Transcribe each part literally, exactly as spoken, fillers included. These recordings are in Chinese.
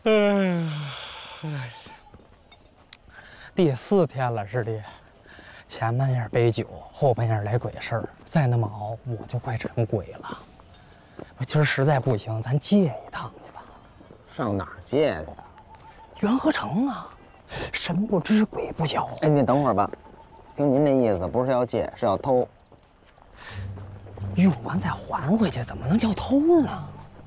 哎，第四天了，师弟，前半夜背酒，后半夜来鬼事儿，再那么熬，我就快成鬼了。我今儿实在不行，咱借一趟去吧。 上哪儿借去呀？ 元和城啊，神不知鬼不觉。 哎，你等会儿吧，听您这意思，不是要借，是要偷。 用完再还回去，怎么能叫偷呢？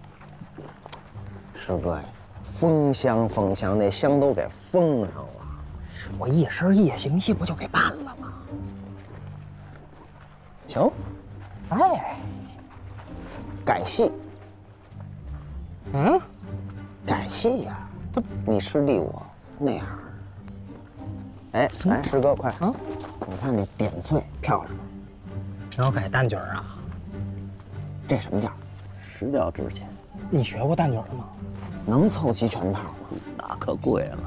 师哥呀，封箱封箱，那箱都给封上了。 我一身夜行衣不就给办了吗？ 行， 哎， 改戏。 嗯， 改戏呀、这你师弟我内行。哎，来，师哥快啊！你看这点翠漂亮吗？ 要改蛋卷啊？ 这什么价？ 十吊值钱， 你学过蛋卷吗？ 能凑齐全套吗？ 那可贵了。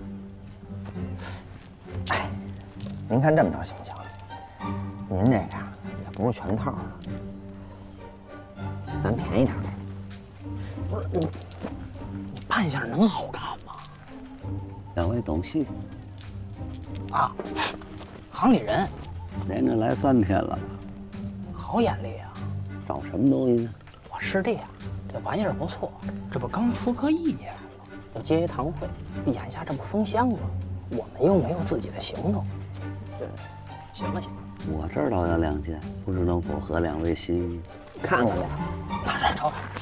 哎，您看这么着行不行？您这个呀，也不是全套的，咱便宜点呗。 不是你，你扮相能好看吗？ 两位懂戏， 啊，行里人， 连着来三天了， 好眼力啊！ 找什么东西呢？ 我师弟啊，这玩意儿不错，这不刚出科一年了，要接一堂会，眼下这不封箱吗？我们又没有自己的行头，这行不行？ 我这儿倒要两件，不知能否合两位心意。 看看呗。 那这瞅瞅。